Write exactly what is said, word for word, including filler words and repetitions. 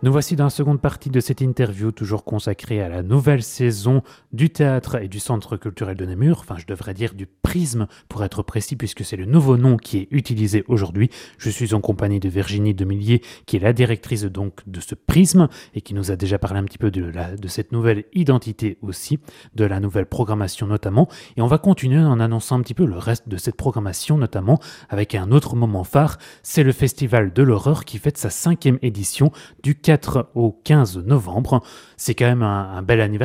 Nous voici dans la seconde partie de cette interview, toujours consacrée à la nouvelle saison du théâtre et du Centre culturel de Namur. Enfin, je devrais dire du Prisme, pour être précis, puisque c'est le nouveau nom qui est utilisé aujourd'hui. Je suis en compagnie de Virginie Demillier, qui est la directrice donc de ce Prisme, et qui nous a déjà parlé un petit peu de, la, de cette nouvelle identité aussi, de la nouvelle programmation notamment. Et on va continuer en annonçant un petit peu le reste de cette programmation, notamment avec un autre moment phare, c'est le Festival de l'horreur qui fête sa cinquième édition du quatre au quinze novembre. C'est quand même un, un bel anniversaire